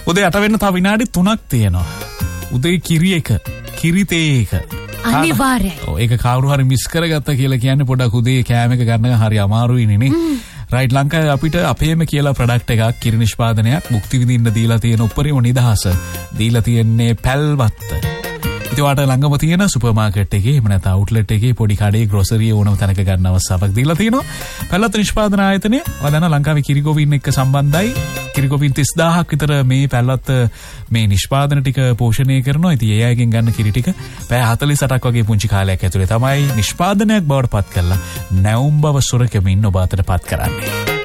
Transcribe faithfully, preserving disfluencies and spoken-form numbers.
උදේ අට වෙන්න තව විනාඩි තුනක් තියෙනවා. උදේ කිරි එක, කිරි තේ එක. අනිවාර්යයි. ඔව් ඒක කවුරු හරි මිස් කරගත්තා කියලා කියන්නේ පොඩක් උදේ කෑම එක ගන්න හරි අමාරුයිනේ නේ. රයිට් ලංකාවේ අපිට අපේම කියලා ප්‍රොඩක්ට් එකක් කිරි නිෂ්පාදනයක් මුක්ති විඳින්න දීලා තියෙන උපරිම නිදහස දීලා තියෙන්නේ පැල්වත්ත. ඉතින් වාට ළඟම තියෙන සුපර් මාකට් එකේ එහෙම නැත්නම් අවුට්ලට් එකේ පොඩි කඩේ ග්‍රොසරි ඕනම තැනක ගන්න අවස්ථාවක් දීලා තියෙනවා. පැල්වත්ත නිෂ්පාදන ආයතනය වදන ලංකාවේ කිරිගොවින් එක්ක සම්බන්ධයි. කිරිගොවින් තිස් දාහක් විතර මේ පැල්වත්ත මේ නිෂ්පාදන ටික පෝෂණය කරනවා. ඉතින් ඒ අයගෙන් ගන්න කිරි ටික පැය හතළිස් අටක් වගේ පුංචි කාලයක් ඇතුලේ තමයි නිෂ්පාදනයක් බවට පත් කරලා නැවුම් බව සුරකමින් ඔබ අතට පත් කරන්නේ.